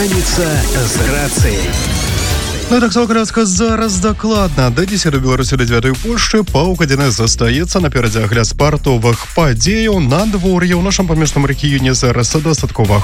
Раніца з рацыяй. Ну так сократка зараз дакладна. Да 10 Беларусі да 9 Польшчы паўгадзіны застаецца наперадзе агляд спартовых падзеяў. Надвор'е ў нашым памежным рэгіёне зараз дастаткова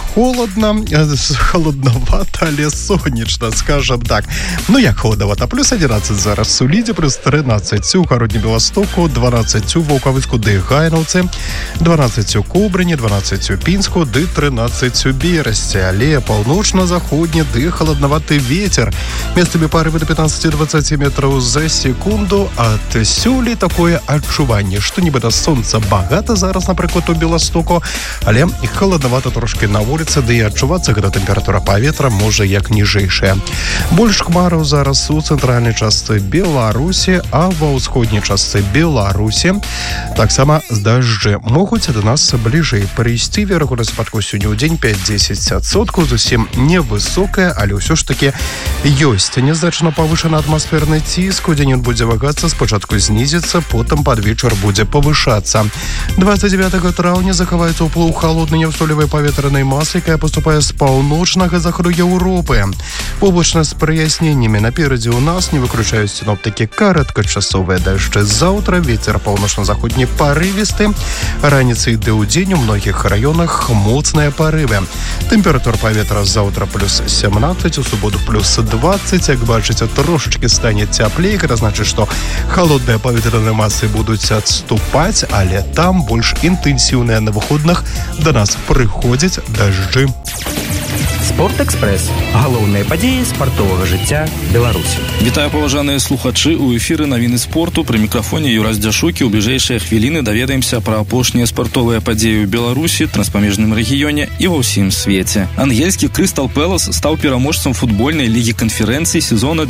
холодновато, але сонечна, скажем так. Ну як холодновато? Плюс 11 зараз у Лідзе, плюс 13 у Гародні Беластоку, 12 у Ваўкавыцку ды Гайнаўцы, 12 у Кобрыні, 12 у Пінску ды 13 у Берасці. Але паўночна-заходні ды холодноваты ветер. Месцамі парывы до 15-20 метров за секунду. Адсюль такое адчуванне, што нібыта сонца багата зараз, напрыклад, у Беластоку, але холодновато трошки на вуліцы, ды і адчувацца гэта тэмпература паветра можа як ніжэйшая. Больш хмараў зараз у цэнтральнай частцы Беларусі, а ва ўсходняй частцы Беларусі таксама дажджы могуць да нас бліжэй прыйсці. Верагоднасць ападкаў сёння ў дзень 5-10%, зусім невысокая, але ўсё ж таки ёсць. Незначна павышаны атмасферны ціск, удзень ён будзе вагацца, спачатку знізіцца, потым пад вечар будзе павышацца. 29 траўня захаваецца ўплыў халоднай няўстойлівай паветранай масы, якая паступае з паўночнага захаду Еўропы. Воблачна з праясненнямі наперадзе ў нас не выключаюць сіноптыкі кароткачасовыя дажджы. Заўтра вецер паўночна-заходні парывісты, раніцай ды ўдзень у многіх раёнах моцныя парывы. Тэмпература паветра заўтра плюс 17, у суботу плюс 20. Як бачыце, трошечки стане цяплей. Гэта значыць, што холодныя паветраныя масы будуць адступаць, але там больш інтэнсіўныя на выходных да нас прыходзяць дажджы. Спортэкспрэс. Галоўныя падзеі спартовага жыцця Беларусі. Вітаю, паважаныя слухачы. У эфіры навіны спорту. Пры мікрафоне Юрась Дзяшукі. У бліжэйшыя хвіліны даведаемся пра апошнія спартовыя падзеі ў Беларусі, транспамежным рэгіёне і ва ўсім свеце. Ангельскі Крыстал Пэлас стаў пераможцам футбольнай лігі канферэнцыі сезона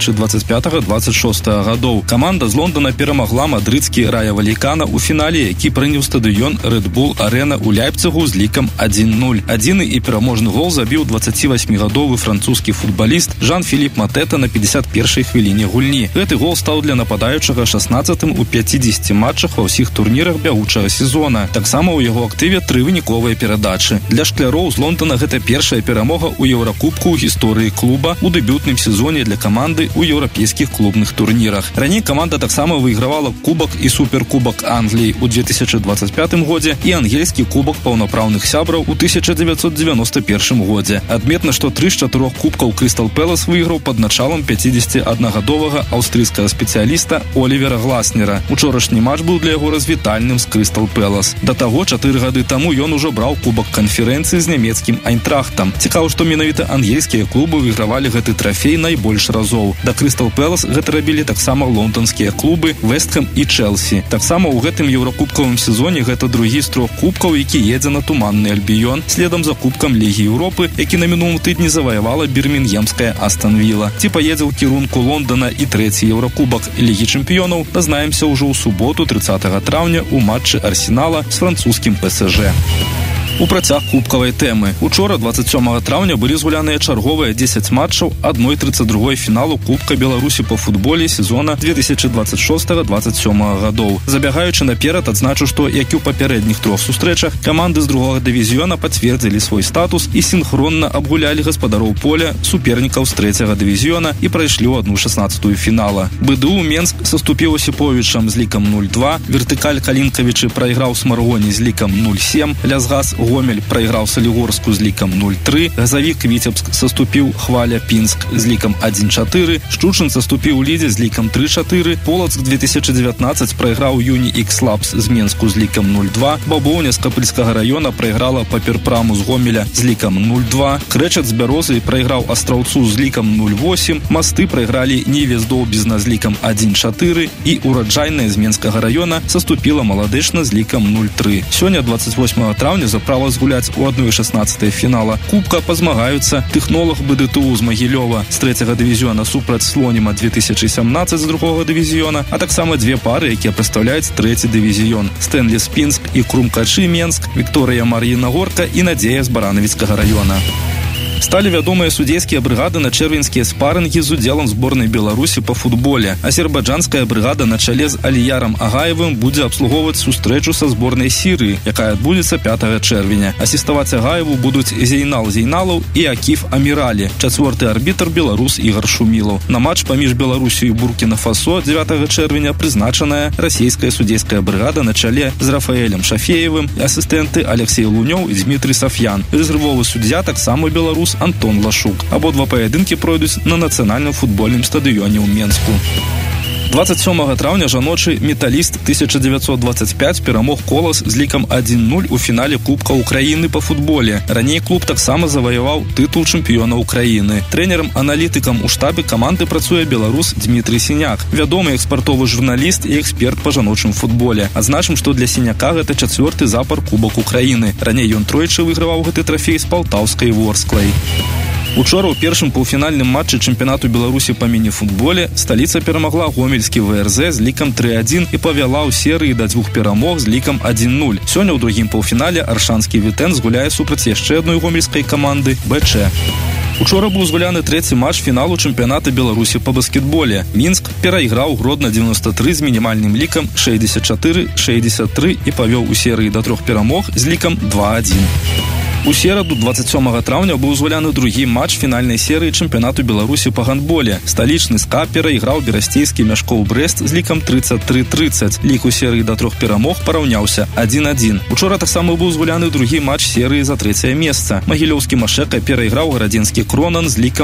2025-26 гадоў. Каманда з Лондона перамагла мадрыдскі Рая Валікана ў фінале, які прыняў стадыён Red Bull Арена ў Ляйпцыгу з лікам 1-0. Адзіны і пераможны гол забіў 28-гадовы французскі футбаліст Жан-Філіп Матэта на 51-й хвіліне гульні. Гэты гол стаў для нападаючага 16-м у 50 матчах ва ўсіх турнірах бягучага сезона. Таксама ў яго актыве 3 выніковыя перадачы. Для шкляроў з Лондона гэта першая перамога ў Еўракубку ў гісторыі клуба у дэбютным сезоне для каманды ў еўрапейскіх клубных турнірах. Раней каманда таксама выйгравала кубак і суперкубак Англіі ў 2025 годзе і ангельскі кубак паўнапраўных сябраў у 1991 годзе. Адметна, што 3 з 4 кубкаў Крыстал Пэлас выйграў пад началам 51-гадовага аўстрыйскага спецыяліста Олівера Гласнера. Учорашні матч быў для яго развітальным з Крыстал Пэлас. Да таго, 4 гады таму ён ужо браў кубак канферэнцыі з нямецкім Айнтрахтам. Цікава, што менавіта ангельскія клубы выйгравалі гэты трафей найбольш разоў. Да Крыстал Пэлас гэта рабілі таксама лондонскія клубы Вестхэм і Чэлсі. Таксама ў гэтым еўракубкавым сезоне гэта другі з 3 кубкаў, які едзе на туманны Альбіён, следам за кубкам Лігі Еўропы, які на мінулым тыдні заваявала бірмінгемская Астон Вілла. Ці паедзе ў кірунку Лондона і 3-й еўракубак Лігі чэмпіёнаў, дазнаемся ўжо ў суботу 30 траўня ў матчы Арсенала з французскім ПСЖ. У працяг кубкавай тэмы. Учора, 27 траўня, былі згуляныя чарговыя 10 матчаў 1/32 фіналу Кубка Беларусі па футболе сезона 2026-27 гадоў. Забягаючы наперад, адзначу, што, як і ў папярэдніх 3 сустрэчах, каманды з другога дывізіёна пацвердзілі свой статус і сінхронна абгулялі гаспадароў поля супернікаў з 3-го дывізіёна і прайшлі ў 1/16 фінала. БДУ Менск саступіў Осіповічам з лікам 0-2, Вертыкаль Калінкавічы прайграў Смаргоні з лікам 0-7, Лясгас Гомель прайграў Салігорску з лікам 0-3, Газавік Віцебск саступіў Хваля Пінск з лікам 1-4, Шчучын саступіў Лідзе з лікам 3-4, Полацк 2019 прайграў Юні Ікс Лапс з Менску з лікам 0-2, Бабоўня з Капыльскага района прайграла Паперпраму з Гомеля з лікам 0-2, Крэчат з Бярозы прайграў Астраўцу з лікам 0-8, Масты прайгралі Ніве з Доўбізна з лікам 1-4 і Ураджайная з Менскага района саступіла Маладэчна з лікам 0-3. Сёння, 28 траўня, за права згуляць у 1/16 фінала Кубка пазмагаюцца тэхнолог БДТУ з Магілёва з 3-го дывізіёна супраць Слоніма 2017 з 2-го дывізіёна, а таксама 2 пары, якія прадстаўляюць 3-й дывізіён: Стэнліс Пінск і Крумкачы Менск, Вікторыя Мар'іна Горка і Надзея з Баранавіцкага района. Сталі вядомыя судзейскія брыгады на чэрвеньскія спарынгі з удзелам зборнай Беларусі па футболе. Азербайджанская брыгада на чале з Аліярам Агаевым будзе абслугоўваць сустрэчу са зборнай Сірыі, якая адбудзецца 5 чэрвеня. Асіставаць Агаеву будуць Зейнал Зейналаў і Акіф Аміралі, чацвёрты арбітр беларус Ігар Шумілаў. На матч паміж Беларусю і Буркіна-Фасо 9 чэрвеня прызначаная расійская судзейская брыгада на чале з Рафаэлем Шафеевым і асістэнты Алексей Лунёў і Дмітрий Сафьян. Рэзервовы суддзя таксама беларус Антон Лашук. Абодва паядынкі пройдуць на нацыянальным футбольным стадыёне ў Менску. 27 траўня жаночы металіст 1925 перамог Колас з лікам 1-0 у фінале Кубка Украіны па футболе. Раней клуб таксама заваяваў тытул чэмпіёна Украіны. Трэнерам-аналітыкам у штабе каманды працуе беларус Дмітрий Сіняк, вядомы экспартовы журналіст і эксперт па жаночым футболе. Адзначым, што для Сіняка гэта 4-ты запар Кубак Украіны. Раней ён тройчы выйграваў гэты трафей з палтаўскай Ворсклай. Учора ў першым паўфінальным матчы чэмпіянату Беларусі па міні-футболе сталіца перамагла гомельскі ВРЗ з лікам 3-1 і павяла ў серыі да 2 перамог з лікам 1-0. Сёння ў другім паўфінале аршанскі Вітэн згуляе супраць яшчэ адной гомельскай каманды БЧ. Учора быў згуляны трэці матч фіналу чэмпіяната Беларусі па баскетболе. Мінск перайграў Гродна 93 з мінімальным лікам 64-63 і павёў у серыі да 3 перамог з лікам 2-1. У сераду 27 траўня быў згуляны другі матч фінальнай серыі чэмпіянату Беларусі па гандболе. Сталічны СКА перайграў берасцейскі Мяшкоў Брэст з лікам 33-30. Лік у серыі да 3 перамог параўняўся 1-1. Учора таксама быў згуляны другі матч серыі за 3-е месца. Магілёўскі Машэка перайграў гарадзенскі Кронан з лікам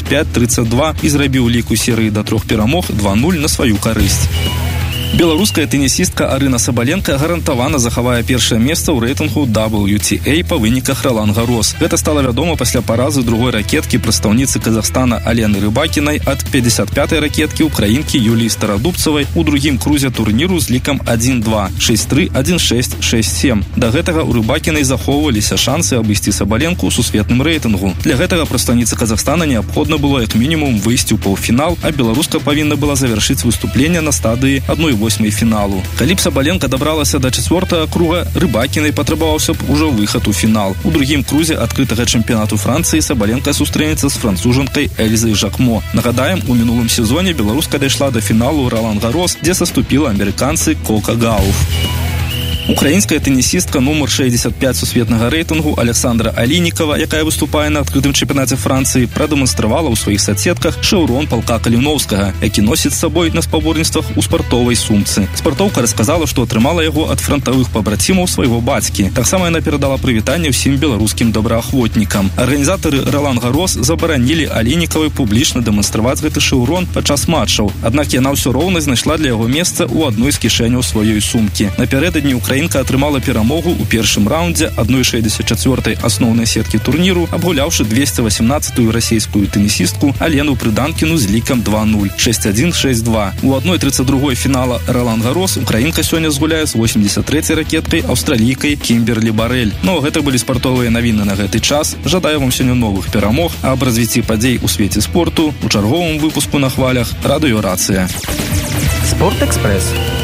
35-32 і зрабіў лік у серыі да 3 перамог 2-0 на сваю карысць. Беларуская тэнісістка Арына Сабаленка гарантавана захавае першае месца ў рэйтынгу WTA па выніках Ролан Гарос. Гэта стала вядома пасля паразы другой ракеткі прадстаўніцы Казахстана Алены Рыбакінай ад 55-й ракеткі украінкі Юліі Старадубцавай у другім крузе турніру з лікам 1-2, 6-3, 1-6, 6-7. Да гэтага ў Рыбакінай захоўваліся шансы абысці Сабаленку ў сусветным рэйтынгу. Для гэтага прадстаўніцы Казахстана неабходна было як мінімум выйсці ў паўфінал, а беларуска павінна была завяршыць выступленне на стадыі 1/8 фіналу. Калі б Сабаленка дабралася да 4-го круга, Рыбакінай патрабаваўся б ужо выхад у фінал. У другім крузе адкрытага чэмпіянату Францыі Сабаленка сустрэнецца з францужанкай Эльзай Жакмо. Нагадаем, у мінулым сезоне беларуска дайшла да фіналу Ролан Гарос, дзе саступіла амерыканцы Кока Гауф. Украінская тэнісістка нумар 65 сусветнага рэйтынгу Александра Алінікава, якая выступае на адкрытым чэмпіянаце Францыі, прадэманстравала ў сваіх сацетках шэўрон палка Каліноўскага, які носіць з сабой на спаборніцтвах у спартовай сумцы. Спартоўка расказала, што атрымала яго ад франтавых пабрацімаў свайго бацькі. Таксама яна перадала прывітанне ўсім беларускім добраахвотнікам. Арганізатары Ролан Гарос забаранілі Алінікавай публічна дэманстраваць гэты шэўрон падчас матчаў. Аднак яна ўсё роўна знайшла для яго месца ў адной з кішэняў сваёй сумкі. Напярэдадні украінка атрымала перамогу ў першым раўндзе 1/64 асноўнай сеткі турніру, абгуляўшы 218-ю расійскую тэнісістку Алену Прыданкіну з лікам 2-0, 6-1, 6-2. У 1/32 фінала Ролан Гарос украінка сёння згуляе з 83-й ракеткай аўстралійкай Кімберлі Барэль. Ну, гэта былі спартовыя навіны на гэты час. Жадаю вам сёння новых перамог, а аб развіцці падзей у свеце спорту у чарговым выпуску на хвалях Радыё Рацыя. Спортэкспрэс.